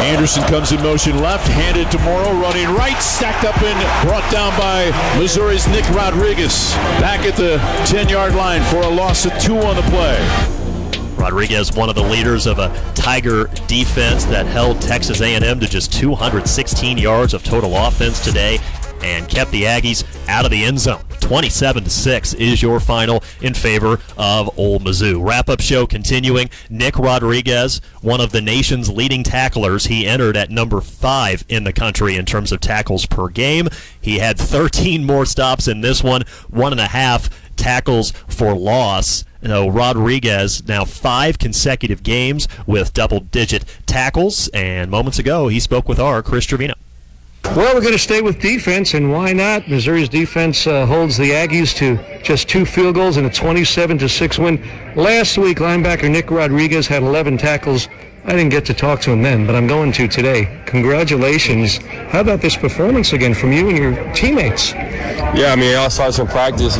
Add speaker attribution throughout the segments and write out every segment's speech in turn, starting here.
Speaker 1: Anderson comes in motion left, handed to Morrow, running right, stacked up and brought down by Missouri's Nick Rodriguez. Back at the 10-yard line for a loss of 2 on the play.
Speaker 2: Rodriguez, one of the leaders of a Tiger defense that held Texas A&M to just 216 yards of total offense today and kept the Aggies out of the end zone. 27-6 is your final in favor of Ole Mizzou. Wrap-up show continuing. Nick Rodriguez, one of the nation's leading tacklers. He entered at number 5 in the country in terms of tackles per game. He had 13 more stops in this one, 1.5 tackles for loss. Rodriguez now 5 consecutive games with double-digit tackles, and moments ago he spoke with our Chris Trevino.
Speaker 3: Well, we're going to stay with defense, and why not? Missouri's defense holds the Aggies to just 2 field goals and a 27-6 win. Last week, linebacker Nick Rodriguez had 11 tackles. I didn't get to talk to him then, but I'm going to today. Congratulations. How about this performance again from you and your teammates?
Speaker 4: Yeah, I mean, it all starts in practice,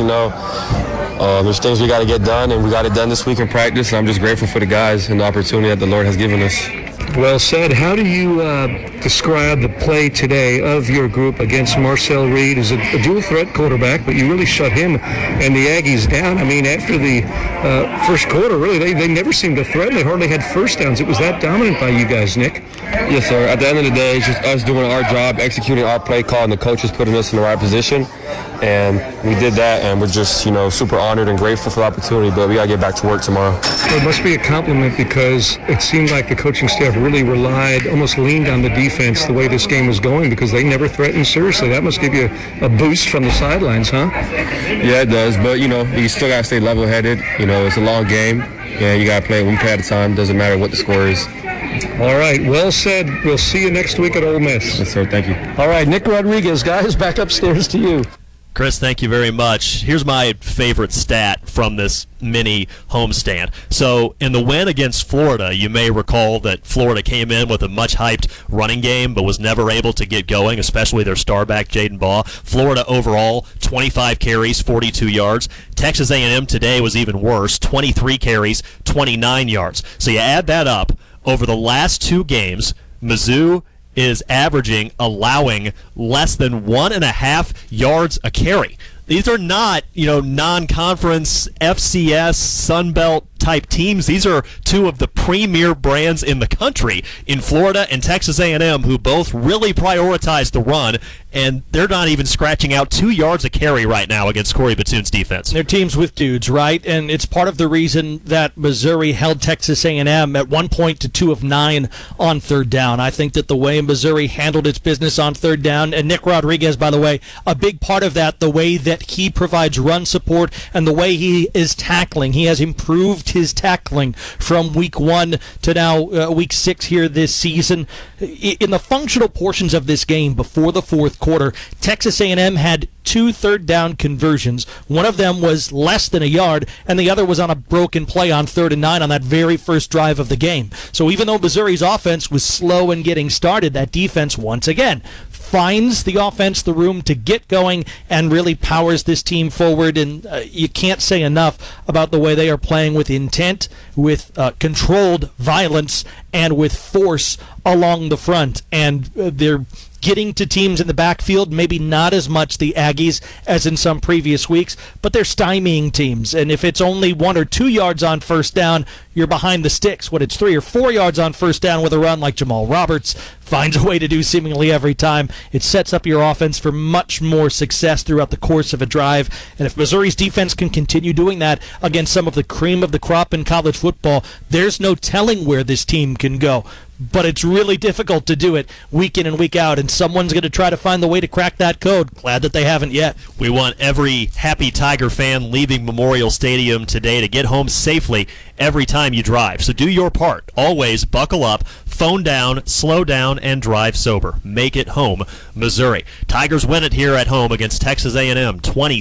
Speaker 4: There's things we got to get done, and we got it done this week in practice, and I'm just grateful for the guys and the opportunity that the Lord has given us.
Speaker 3: Well said. How do you describe the play today of your group against Marcel Reed? He's a dual-threat quarterback, but you really shut him and the Aggies down. I mean, after the first quarter, really, they never seemed to threaten. They hardly had first downs. It was that dominant by you guys, Nick.
Speaker 4: Yes, sir. At the end of the day, it's just us doing our job, executing our play call, and the coaches putting us in the right position. And we did that, and we're just, super honored and grateful for the opportunity, but we got to get back to work tomorrow.
Speaker 3: Well, it must be a compliment because it seemed like the coaching staff really relied, almost leaned on the defense the way this game was going because they never threatened seriously. That must give you a boost from the sidelines, huh?
Speaker 4: Yeah, it does, but, you still got to stay level-headed. It's a long game, and you got to play one play at a time. Doesn't matter what the score is.
Speaker 3: All right, well said. We'll see you next week at Ole Miss.
Speaker 4: Yes, sir. Thank you.
Speaker 3: All right, Nick Rodriguez, guys, back upstairs to you.
Speaker 2: Chris, thank you very much. Here's my favorite stat from this mini homestand. So in the win against Florida, you may recall that Florida came in with a much-hyped running game but was never able to get going, especially their star back, Jaden Baugh. Florida overall, 25 carries, 42 yards. Texas A&M today was even worse, 23 carries, 29 yards. So you add that up, over the last 2 games, Mizzou is allowing less than 1.5 yards a carry. These are not, non-conference FCS Sun Belt type teams. These are 2 of the premier brands in the country in Florida and Texas A&M, who both really prioritize the run, and they're not even scratching out 2 yards a carry right now against Corey Batoon's defense.
Speaker 5: They're teams with dudes, right? And it's part of the reason that Missouri held Texas A&M at one point to 2 of 9 on third down. I think that the way Missouri handled its business on third down, and Nick Rodriguez, by the way, a big part of that, the way that he provides run support and the way he is tackling. He has improved his tackling from week 1 to now week 6 here this season. In the functional portions of this game before the fourth quarter, Texas A&M had 2 third down conversions. One of them was less than a yard, and the other was on a broken play on 3rd and 9 on that very first drive of the game. So even though Missouri's offense was slow in getting started, that defense once again finds the offense the room to get going and really powers this team forward. And you can't say enough about the way they are playing with intent, with controlled violence, and with force along the front. And they're getting to teams in the backfield, maybe not as much the Aggies as in some previous weeks, but they're stymieing teams. And if it's only 1 or 2 yards on first down, you're behind the sticks. When it's 3 or 4 yards on first down with a run like Jamal Roberts finds a way to do seemingly every time, it sets up your offense for much more success throughout the course of a drive. And if Missouri's defense can continue doing that against some of the cream of the crop in college football, there's no telling where this team can go. But it's really difficult to do it week in and week out, and someone's going to try to find the way to crack that code. Glad that they haven't yet.
Speaker 2: We want every happy Tiger fan leaving Memorial Stadium today to get home safely every time you drive. So do your part. Always buckle up, phone down, slow down, and drive sober. Make it home, Missouri. Tigers win it here at home against Texas A&M,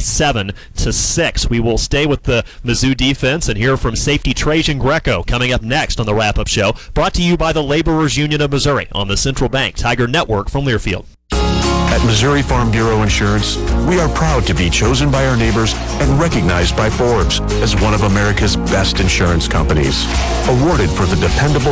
Speaker 2: 27-6. We will stay with the Mizzou defense and hear from safety Trajan Greco coming up next on the wrap-up show, brought to you by the Laborers Union of Missouri on the Central Bank Tiger Network from Learfield.
Speaker 6: At Missouri Farm Bureau Insurance, we are proud to be chosen by our neighbors and recognized by Forbes as one of America's best insurance companies. Awarded for the dependable